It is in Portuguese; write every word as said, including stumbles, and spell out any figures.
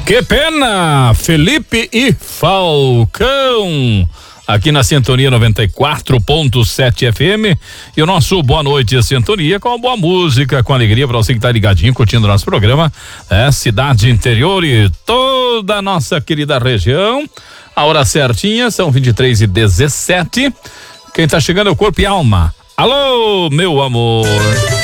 Que pena, Felipe e Falcão, aqui na Sintonia noventa e quatro ponto sete F M, e o nosso boa noite Sintonia com a boa música, com alegria para você que tá ligadinho, curtindo nosso programa, é cidade interior e toda a nossa querida região. A hora certinha são vinte e três e dezessete. Quem tá chegando é o Corpo e Alma. Alô, meu amor.